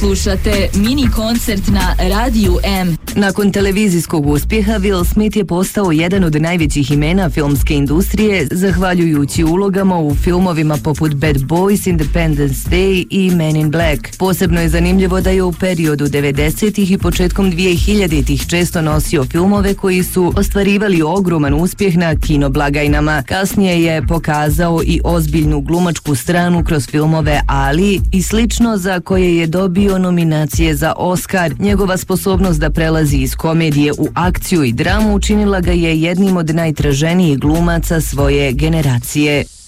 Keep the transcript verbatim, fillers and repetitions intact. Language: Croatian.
Slušate mini koncert na Radiju M. Nakon televizijskog uspjeha, Will Smith je postao jedan od najvećih imena filmske industrije, zahvaljujući ulogama u filmovima poput Bad Boys, Independence Day i Men in Black. Posebno je zanimljivo da je u periodu devedesetih i početkom dvije hiljaditih često nosio filmove koji su ostvarivali ogroman uspjeh na kinoblagajnama. Kasnije je pokazao i ozbiljnu glumačku stranu kroz filmove Ali i slično, za koje je dobio nominacije za Oscar. Njegova sposobnost da prelazi iz komedije u akciju i dramu učinila ga je jednim od najtraženijih glumaca svoje generacije.